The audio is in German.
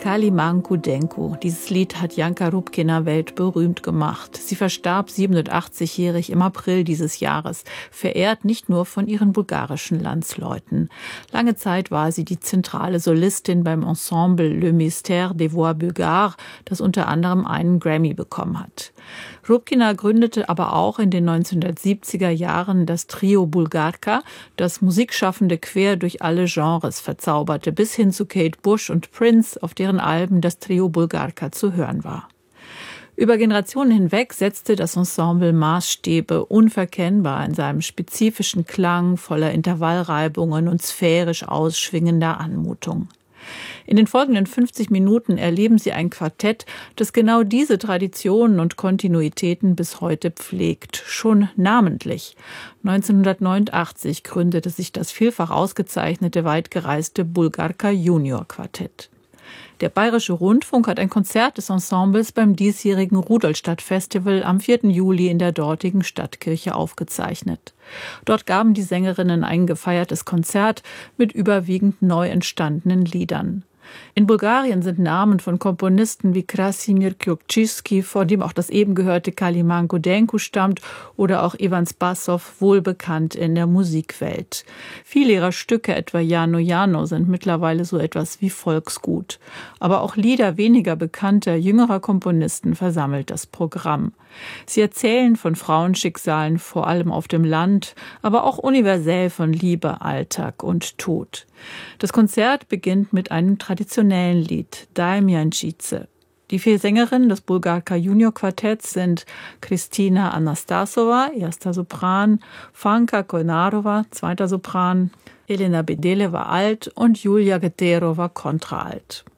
Kaliman Kudenko. Dieses Lied hat Janka Rubkina weltberühmt gemacht. Sie verstarb 87-jährig im April dieses Jahres, verehrt nicht nur von ihren bulgarischen Landsleuten. Lange Zeit war sie die zentrale Solistin beim Ensemble Le Mystère des Voix Bulgares, das unter anderem einen Grammy bekommen hat. Rubkina gründete aber auch in den 1970er Jahren das Trio Bulgarka, das Musikschaffende quer durch alle Genres verzauberte, bis hin zu Kate Bush und Prince, auf deren Alben das Trio Bulgarka zu hören war. Über Generationen hinweg setzte das Ensemble Maßstäbe, unverkennbar in seinem spezifischen Klang voller Intervallreibungen und sphärisch ausschwingender Anmutung. In den folgenden 50 Minuten erleben Sie ein Quartett, das genau diese Traditionen und Kontinuitäten bis heute pflegt, schon namentlich. 1989 gründete sich das vielfach ausgezeichnete, weitgereiste Bulgarka Junior Quartett. Der Bayerische Rundfunk hat ein Konzert des Ensembles beim diesjährigen Rudolstadt-Festival am 4. Juli in der dortigen Stadtkirche aufgezeichnet. Dort gaben die Sängerinnen ein gefeiertes Konzert mit überwiegend neu entstandenen Liedern. In Bulgarien sind Namen von Komponisten wie Krasimir Kjokczyski, von dem auch das eben gehörte Kaliman Kudenko stammt, oder auch Ivan Spasov wohlbekannt in der Musikwelt. Viele ihrer Stücke, etwa Jano Jano, sind mittlerweile so etwas wie Volksgut. Aber auch Lieder weniger bekannter, jüngerer Komponisten versammelt das Programm. Sie erzählen von Frauenschicksalen, vor allem auf dem Land, aber auch universell von Liebe, Alltag und Tod. Das Konzert beginnt mit einem traditionellen Lied, Daj mi Ančice. Die 4 Sängerinnen des Bulgarka Junior Quartetts sind Kristina Anastasova, erster Sopran, Fanka Konarova, zweiter Sopran, Elena Bedeleva Alt und Julia Gederova Kontraalt.